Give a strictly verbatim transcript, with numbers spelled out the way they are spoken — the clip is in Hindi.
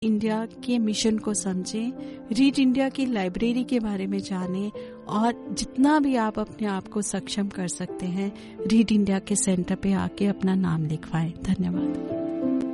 इंडिया के मिशन को समझें, रीड इंडिया की लाइब्रेरी के बारे में जानें और जितना भी आप अपने आप को सक्षम कर सकते हैं रीड इंडिया के सेंटर पे आके अपना नाम लिखवाएं। धन्यवाद।